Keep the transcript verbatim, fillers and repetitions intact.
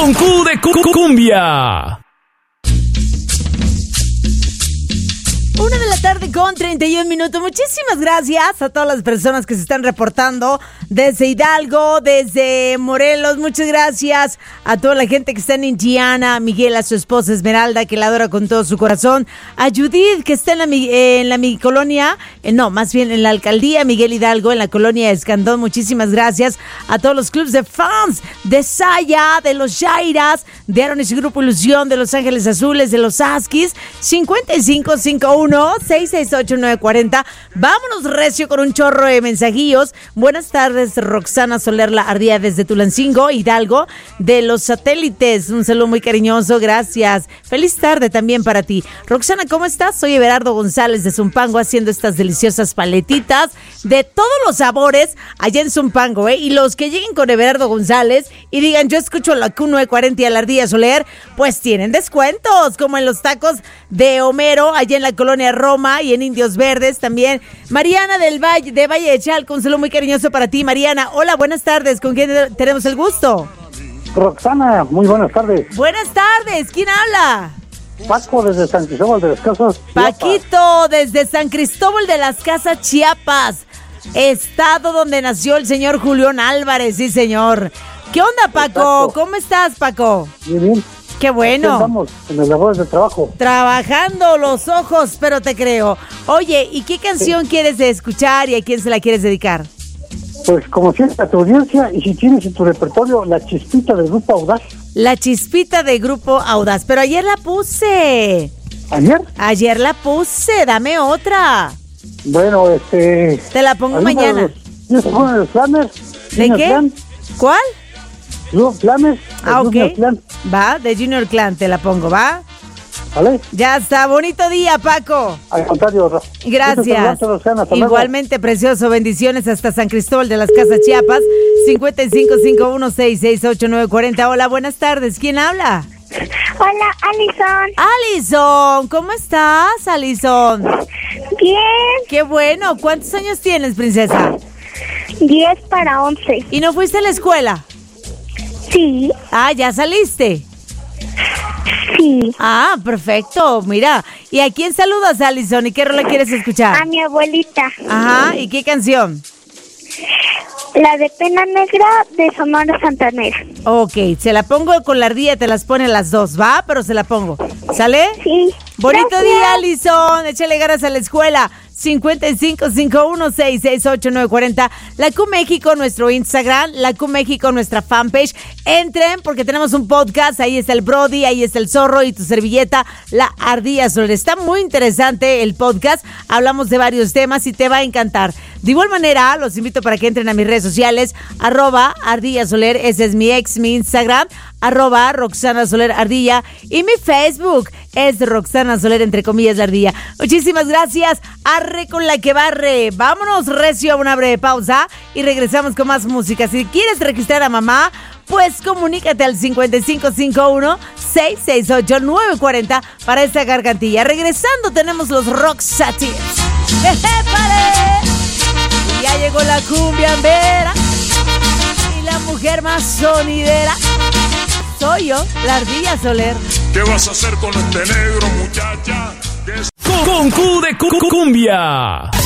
Con Q de Cumbia. Una de la tarde con treinta y un minutos. Muchísimas gracias a todas las personas que se están reportando desde Hidalgo, desde Morelos. Muchas gracias a toda la gente que está en Indiana, a Miguel, a su esposa Esmeralda, que la adora con todo su corazón, a Judith, que está en la, en la mi colonia, eh, no, más bien en la alcaldía Miguel Hidalgo, en la colonia Escandón. Muchísimas gracias a todos los clubs de fans de Saya, de los Jairas, de Aaron y su grupo Ilusión, de Los Ángeles Azules, de los Askis. Cincuenta y cinco cincuenta y uno seis seis ocho nueve cuarenta. Vámonos recio con un chorro de mensajillos. Buenas tardes, Roxana Soler La Ardilla desde Tulancingo, Hidalgo, de los satélites. Un saludo muy cariñoso, gracias. Feliz tarde también para ti. Roxana, ¿cómo estás? Soy Everardo González de Zumpango, haciendo estas deliciosas paletitas de todos los sabores allá en Zumpango, ¿eh? Y los que lleguen con Everardo González y digan, yo escucho la Q novecientos cuarenta y a La Ardilla Soler, pues tienen descuentos, como en los tacos de Homero, allá en la colonia Roma y en Indios Verdes también. Mariana del Valle, de Valle de Chalco, un saludo muy cariñoso para ti, Mariana. Hola, buenas tardes, ¿con quién tenemos el gusto? Roxana, muy buenas tardes. Buenas tardes, ¿quién habla? Paco desde San Cristóbal de las Casas, Chiapas. Paquito desde San Cristóbal de las Casas, Chiapas, estado donde nació el señor Julián Álvarez, sí señor. ¿Qué onda, Paco? Exacto. ¿Cómo estás, Paco? Bien, bien. Qué bueno. Estamos en las labores de trabajo. Trabajando los ojos, pero te creo. Oye, ¿y qué canción sí. quieres escuchar y a quién se la quieres dedicar? Pues como siempre a tu audiencia, y si tienes en tu repertorio La Chispita del Grupo Audaz. La Chispita de Grupo Audaz, pero ayer la puse. ¿Ayer? Ayer la puse, dame otra. Bueno, este... Te la pongo mañana. ¿Tienes alguno de los Flammers? ¿De qué? Plan? ¿Cuál? Los Flammers. Ah, ok. Va, de Junior Clan te la pongo, ¿va? ¿Vale? Ya está, bonito día, Paco. Al contrario. Gracias. Igualmente precioso, bendiciones hasta San Cristóbal de las Casas, Chiapas. cincuenta y cinco cincuenta y uno seis seis ocho nueve cuarenta. Hola, buenas tardes, ¿quién habla? Hola, Alison. Alison, ¿cómo estás, Alison? Bien. Qué bueno, ¿cuántos años tienes, princesa? Diez para once. ¿Y no fuiste a la escuela? Sí. Ah, ¿ya saliste? Sí. Ah, perfecto, mira. ¿Y a quién saludas, Alison? ¿Y qué rola quieres escuchar? A mi abuelita. Ajá, ¿y qué canción? La de Pena Negra de Sonora Santanera. Ok, se la pongo con La Ardilla, te las pone las dos, ¿va? Pero se la pongo. ¿Sale? Sí. Bonito Gracias. día, Alison. Échale ganas a la escuela. cincuenta y cinco cincuenta y uno seis seis ocho nueve cuarenta. La Q México, nuestro Instagram. La Q México, nuestra fanpage. Entren porque tenemos un podcast. Ahí está el Brody, ahí está el Zorro y tu servilleta, La Ardilla Soler. Está muy interesante el podcast. Hablamos de varios temas y te va a encantar. De igual manera, los invito para que entren a mis redes sociales. Arroba Ardilla Soler. Ese es mi ex, mi Instagram. Arroba Roxana Soler Ardilla. Y mi Facebook es Roxana Soler, entre comillas, La Ardilla. Muchísimas gracias. Arre con la que barre. Vámonos recio a una breve pausa y regresamos con más música. Si quieres registrar a mamá, pues comunícate al cincuenta y cinco cincuenta y uno seis seis ocho nueve cuarenta para esta gargantilla. Regresando tenemos los Roxatiers. Y ya llegó la cumbiambera y la mujer más sonidera. Soy yo, La Ardilla Soler. ¿Qué vas a hacer con este negro, muchacha? Con Q de Cumbia.